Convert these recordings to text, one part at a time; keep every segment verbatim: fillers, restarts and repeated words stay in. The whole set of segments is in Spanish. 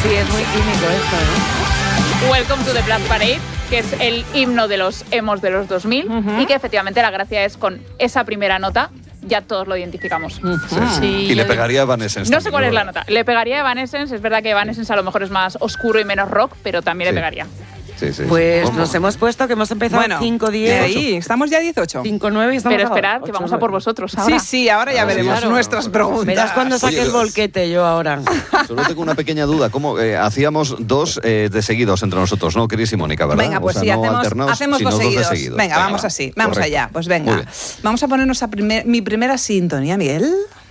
Sí, es muy químico esto, ¿no? Welcome to the Black Parade, que es el himno de los emos de los dos mil, uh-huh. y que efectivamente la gracia es con esa primera nota ya todos lo identificamos. Uh-huh. Sí. Sí. Y le pegaría a Evanescence. No sé cuál es la nota. Le pegaría a Evanescence. Es verdad que Evanescence a lo mejor es más oscuro y menos rock, pero también sí. le pegaría. Sí, sí, pues ¿cómo? Nos hemos puesto que hemos empezado bueno, cinco diez. Ahí, estamos ya dieciocho. cinco nueve y estamos Pero esperad, que vamos a por vosotros ahora. Sí, sí, ahora ya ah, veremos claro. nuestras preguntas. Verás cuando saque Oye, el volquete yo ahora. Solo tengo una pequeña duda. ¿Cómo eh, hacíamos dos eh, de seguidos entre nosotros, no, Cris y Mónica, verdad? Venga, pues o sea, sí, no hacemos, hacemos dos, seguidos. dos de seguidos. Venga, venga vamos va. así. Vamos Correcto. allá. Pues venga. Vamos a ponernos a primer, mi primera sintonía, Miguel.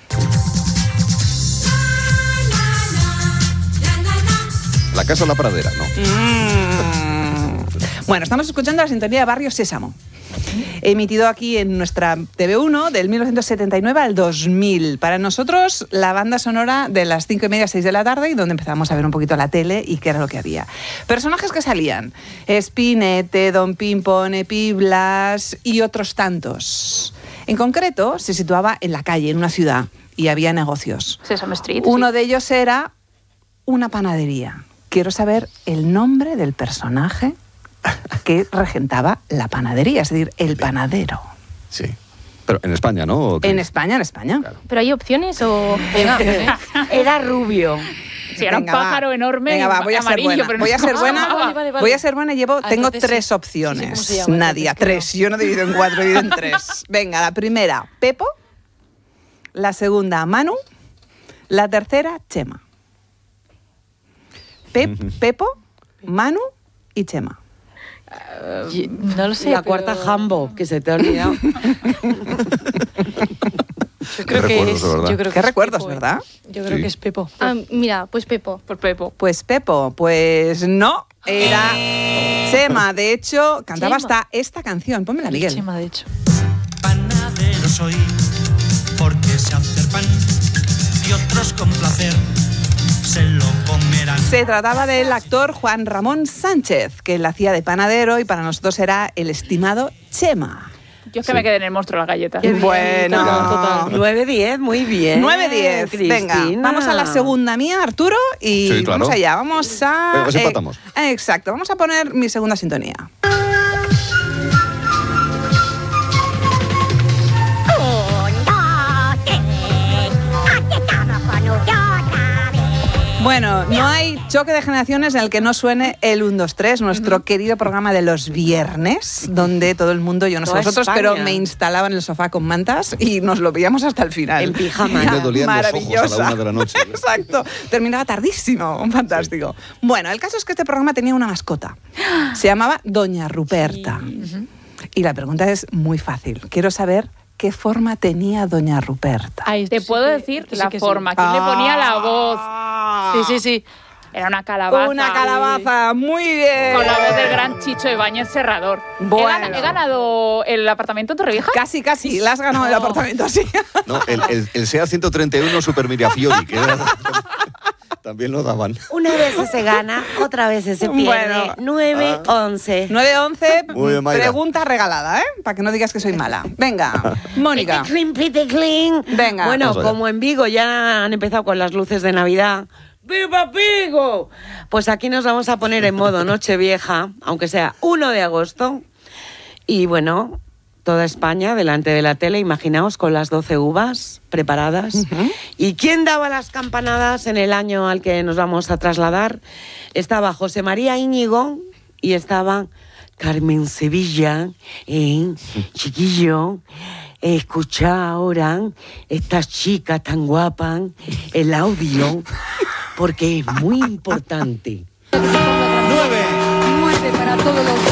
La casa o la pradera, ¿no? Mm. Bueno, estamos escuchando la sintonía de Barrio Sésamo, emitido aquí en nuestra T V uno del mil novecientos setenta y nueve al dos mil. Para nosotros, la banda sonora de las cinco y media a seis de la tarde, y donde empezamos a ver un poquito la tele y qué era lo que había. Personajes que salían: Spinete, Don Pimpón, Epi Blas y otros tantos. En concreto, se situaba en la calle, en una ciudad, y había negocios. Sesame Street. Uno sí. de ellos era una panadería. Quiero saber el nombre del personaje que regentaba la panadería, es decir, el panadero. Sí. Pero en España, ¿no? En España, en España. Claro. ¿Pero hay opciones o...? Venga, era rubio. Sí, era Venga, un pájaro va. enorme. Venga, va, voy a ser buena. Pero voy a ser buena. Ah, vale, vale, vale. Voy a ser buena y llevo, ah, tengo tres sí. opciones. Sí, llama, Nadia, tres. Yo no divido en cuatro, divido en tres. Venga, la primera, Pepo. La segunda, Manu. La tercera, Chema. Pep, Pepo, Manu y Chema. Uh, no lo sé. La pero... cuarta, Jambo, que se te ha olvidado. Yo creo que es, yo creo ¿Qué que recuerdos, Pepo, verdad? Yo creo sí. que es Pepo. Ah, mira, pues Pepo. Por Pepo. Pues Pepo, pues no, era Chema. De hecho, cantaba Chema. hasta esta canción. Pónmela, Miguel. Chema, de hecho. Panadero soy, porque sé hacer pan y otros con placer se lo comerán. Se trataba del actor Juan Ramón Sánchez, que él hacía de panadero y para nosotros era el estimado Chema. Yo es que sí. me quedé en el monstruo de las galletas. Bien, bueno, total, total. nueve diez, muy bien. nueve diez, venga, vamos a la segunda mía, Arturo, y sí, claro. vamos allá, vamos a... Venga, pues empatamos. Eh, exacto, vamos a poner mi segunda sintonía. Bueno, no hay choque de generaciones en el que no suene el uno dos tres, nuestro uh-huh. querido programa de los viernes, donde todo el mundo, yo no sé Toda vosotros, España. pero me instalaba en el sofá con mantas y nos lo veíamos hasta el final. En pijama. Me dolían los ojos a la una de la noche. Exacto, terminaba tardísimo, fantástico. Sí. Bueno, el caso es que este programa tenía una mascota, se llamaba Doña Ruperta. Sí. Uh-huh. Y la pregunta es muy fácil, quiero saber... ¿Qué forma tenía Doña Ruperta? Ay, te sí puedo que, decir la sí forma. ¿Quién ah, le ponía la voz? Sí, sí, sí. Era una calabaza. Una calabaza, muy bien. Con la voz del gran Chicho Ibáñez Serrador. Bueno. ¿He, gan- ¿He ganado el apartamento en Torrevieja? Casi, casi. La has ganado el apartamento así. No, el, el, el SEAT ciento treinta y uno Super Mirafiori, que era... También lo daban. Una vez se gana, otra vez se pierde. Bueno, nueve once. nueve once, pregunta regalada, ¿eh? Para que no digas que soy mala. Venga, Mónica. Pite pite clean. Venga. Bueno, como en Vigo ya han empezado con las luces de Navidad. ¡Viva Vigo! Pues aquí nos vamos a poner en modo Nochevieja, aunque sea uno de agosto. Y bueno... Toda España delante de la tele, imaginaos, con las doce uvas preparadas. Uh-huh. ¿Y quién daba las campanadas en el año al que nos vamos a trasladar? Estaba José María Íñigo y estaba Carmen Sevilla, ¿eh? Chiquillo. Escucha ahora esta chica tan guapa, el audio, porque es muy importante. Nueve. Nueve para todos los...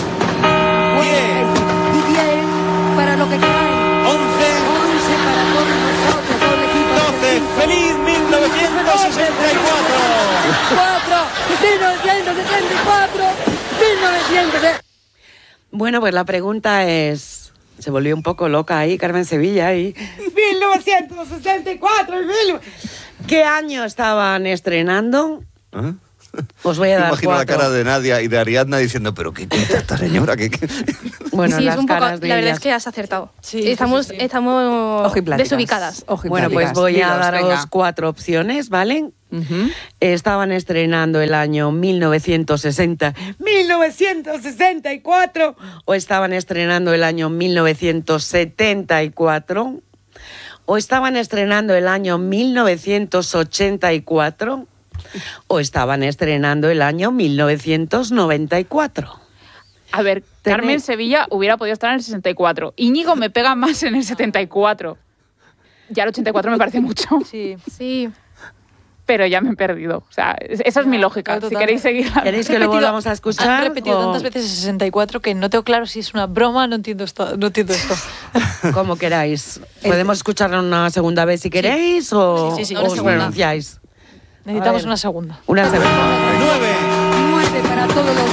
Para lo que queráis. once. once para todos nosotros, todo el equipo. doce. ¡Feliz mil novecientos sesenta y cuatro! cuatro. mil novecientos sesenta y cuatro. mil novecientos. Bueno, pues la pregunta es... Se volvió un poco loca ahí, Carmen Sevilla, ahí. mil novecientos sesenta y cuatro. Mil... ¿Qué año estaban estrenando? ¿Ah? Os voy a dar imagino cuatro. la cara de Nadia y de Ariadna diciendo, pero ¿qué cuenta esta señora? ¿Qué, qué? Bueno, sí, las es un poco, caras de la verdad ellas. es que has acertado. Sí, estamos sí, sí. estamos Ojipláticas. desubicadas. Ojipláticas. Bueno, pues voy Dilos, a daros venga. cuatro opciones, ¿vale? Uh-huh. Estaban estrenando el año mil novecientos sesenta, mil novecientos sesenta y cuatro, o estaban estrenando el año mil novecientos setenta y cuatro, o estaban estrenando el año mil novecientos ochenta y cuatro, o estaban estrenando el año mil novecientos noventa y cuatro. A ver, Carmen Sevilla hubiera podido estar en el sesenta y cuatro. Íñigo me pega más en el setenta y cuatro. Ya el ochenta y cuatro me parece mucho. Sí, sí. Pero ya me he perdido. O sea, esa es mi lógica. Si queréis seguir. ¿Queréis que lo volvamos a escuchar? Han repetido o... tantas veces el sesenta y cuatro que no tengo claro si es una broma, no entiendo esto. No entiendo esto. Como queráis. ¿Podemos escucharlo una segunda vez si queréis? O, sí, sí, sí, o una os segunda. pronunciáis. Necesitamos una segunda. Una segunda. nueve, nueve para todos los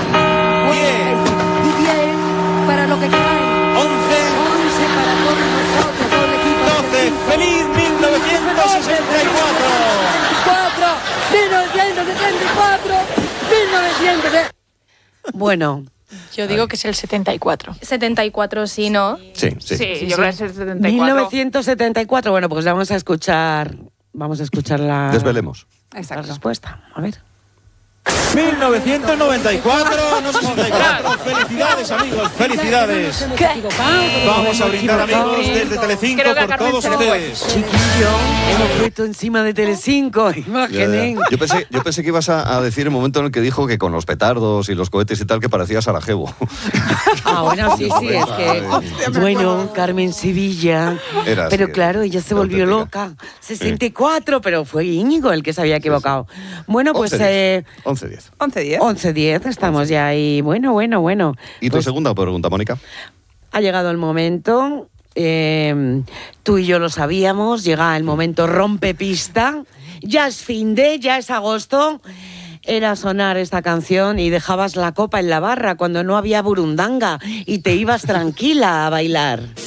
diez, y diez para lo que cae. once, once para todos nosotros, todo el equipo. doce. ¡Feliz mil novecientos sesenta y cuatro! cuatro, mil novecientos setenta y cuatro, mil novecientos. Bueno, Yo digo que es el setenta y cuatro. setenta y cuatro, sí, ¿no? Sí, sí. Sí, yo creo que es el setenta y cuatro. mil novecientos setenta y cuatro. Bueno, pues vamos a escuchar. Vamos a escuchar la, Desvelemos. la Exacto. respuesta. A ver. mil novecientos noventa y cuatro, no sesenta y cuatro. Felicidades, amigos, felicidades. Vamos a brindar, amigos, desde Telecinco Creo que a por Carmen todos se le fue. ustedes. Chiquillo, hemos puesto encima de Telecinco. Ya, Imaginen. ya. Yo, pensé, yo pensé que ibas a, a decir el momento en el que dijo que con los petardos y los cohetes y tal que parecía Sarajevo. Ah, bueno, sí, sí, es que. Ay, Bueno, Carmen Sevilla. Era Pero así, claro, ella se era volvió auténtica. loca. sesenta y cuatro, pero fue Íñigo el que se había equivocado. Bueno, pues. eh, once diez. once diez. once diez, estamos ya ahí. Bueno, bueno, bueno. ¿Y tu Pues segunda pregunta, Mónica? ha llegado el momento. eh, tú y yo lo sabíamos. Llega el momento rompepista. Ya es fin de, ya es agosto. Era sonar esta canción y dejabas la copa en la barra cuando no había burundanga y te ibas tranquila a bailar.